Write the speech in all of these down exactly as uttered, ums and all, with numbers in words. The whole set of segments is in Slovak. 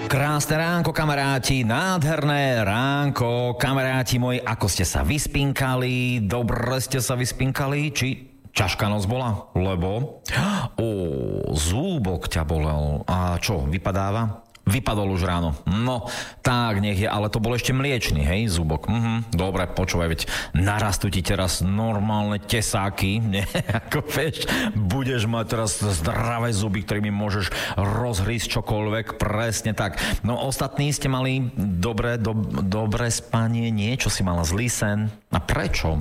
Krásne ránko, kamaráti, nádherné ránko, kamaráti moji, ako ste sa vyspinkali, dobre ste sa vyspinkali, či ťažká noc bola? Lebo, ó, zúbok ťa bolel, a čo, vypadáva? Vypadol už ráno. No, tak nech je, ale to bol ešte mliečný, hej, zúbok. Mhm, dobre, počúvaj, veď narastú ti teraz normálne tesáky, nie? Ako vieš, budeš mať teraz zdravé zuby, ktorými môžeš rozhrísť čokoľvek, presne tak. No, ostatní ste mali dobré, do, dobré spanie, nie? Čo si mala, zlý sen? A prečo?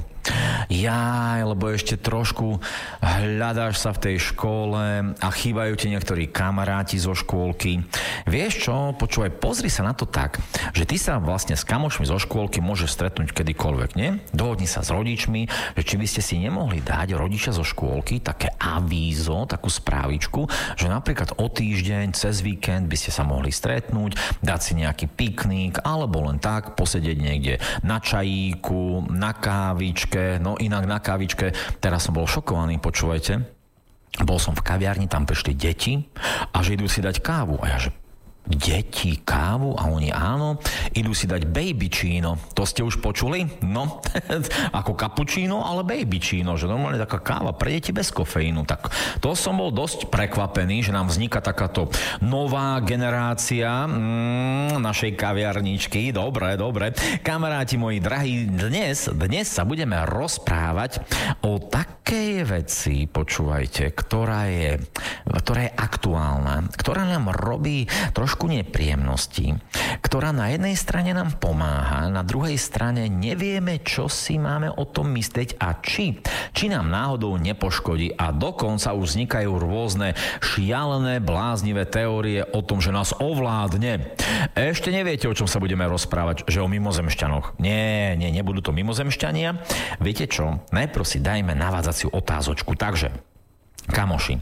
Jaj, lebo ešte trošku hľadáš sa v tej škole a chýbajú ti niektorí kamaráti zo škôlky. Vieš čo? Počúvaj, pozri sa na to tak, že ty sa vlastne s kamošmi zo škôlky môžeš stretnúť kedykoľvek, nie? Dohodni sa s rodičmi, že či by ste si nemohli dať rodičia zo škôlky také avízo, takú správičku, že napríklad o týždeň, cez víkend by ste sa mohli stretnúť, dať si nejaký piknik, alebo len tak posedieť niekde na čajíku, na kávičke. No inak na kávičke, teraz som bol šokovaný, počúvajte. Bol som v kaviarni, tam prišli deti a že idú si dať kávu. A ja že, deti kávu? A oni áno, idú si dať babyčíno. To ste už počuli? No, ako kapučíno, ale babyčíno, že normálne taká káva pre deti bez kofeínu. Tak to som bol dosť prekvapený, že nám vzniká takáto nová generácia mm, našej kaviarničky. Dobre, dobre. Kamaráti moji drahí, dnes, dnes sa budeme rozprávať o takej veci, počúvajte, ktorá je, ktorá je aktuálna, ktorá nám robí trošku nepríjemnosti, ktorá na jednej strane nám pomáha, na druhej strane nevieme, čo si máme o tom myslieť a či, či nám náhodou nepoškodí a dokonca už vznikajú rôzne šialené, bláznivé teórie o tom, že nás ovládne. Ešte neviete, o čom sa budeme rozprávať, že o mimozemšťanoch. Nie, nie, nebudú to mimozemšťania. Viete čo? Najprv si dajme navádzaciu otázočku. Takže, kamoši,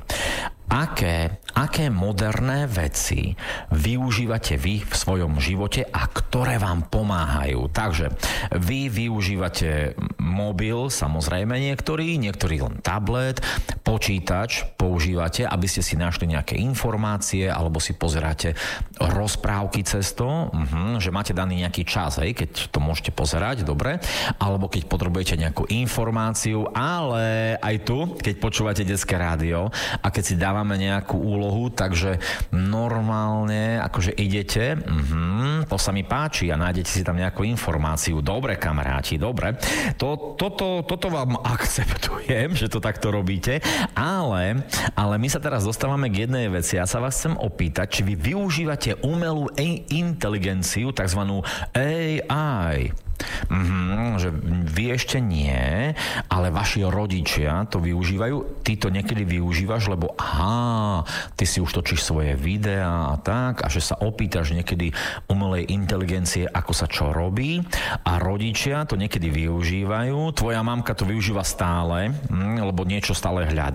Aké, aké moderné veci využívate vy v svojom živote a ktoré vám pomáhajú? Takže vy využívate mobil, samozrejme niektorí, niektorí len tablet, počítač používate, aby ste si našli nejaké informácie alebo si pozeráte rozprávky cez to, uh-huh, že máte daný nejaký čas, hej, keď to môžete pozerať, dobre, alebo keď potrebujete nejakú informáciu, ale aj tu, keď počúvate detské rádio a keď si dávate máme nejakú úlohu, takže normálne akože idete, uh-huh, to sa mi páči a nájdete si tam nejakú informáciu. Dobre, kamaráti, dobre. To, toto, toto vám akceptujem, že to takto robíte, ale, ale my sa teraz dostávame k jednej veci. Ja sa vás chcem opýtať, či vy využívate umelú inteligenciu, takzvanú á í. Mm-hmm, že vy ešte nie, ale vaši rodičia to využívajú, ty to niekedy využívaš, lebo aha, ty si už točíš svoje videá a tak, a že sa opýtaš niekedy umelej inteligencie, ako sa čo robí, a rodičia to niekedy využívajú, tvoja mamka to využíva stále, mm, lebo niečo stále hľadá.